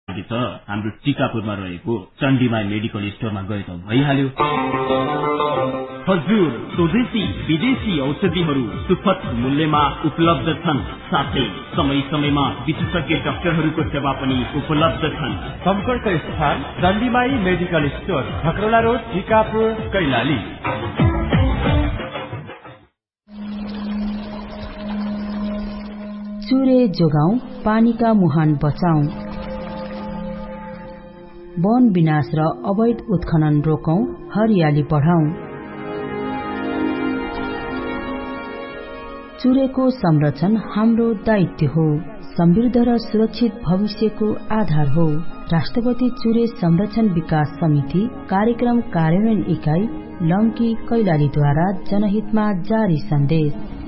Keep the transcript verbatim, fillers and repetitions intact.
त हाम्रो टिकापुरमा रहेको चण्डीमाई मेडिकल स्टोरमा गए त भइहाल्यो। हजुर, स्वदेशी विदेशी औषधिहरू सुपथ मूल्यमा उपलब्ध छन्। साथै समय समयमा विशेषज्ञ डाक्टरहरूको सेवा पनि उपलब्ध छन्। सम्पर्क स्थान चण्डीमाई medical store, खकरोला road, Tikapur, Kailali. Chure जोगाउँ, पानीका मुहान बचाउँ। वन विनाश र अवैध उत्खनन रोकौं, हरियाली बढाउँ। चुरेको संरक्षण हाम्रो दायित्व हो, समृद्ध र सुरक्षित भविष्यको आधार हो। राष्ट्रपति चुरे संरक्षण विकास समिति कार्यक्रम कार्यान्वयन इकाई लम्की कैलालीद्वारा जनहितमा जारी सन्देश।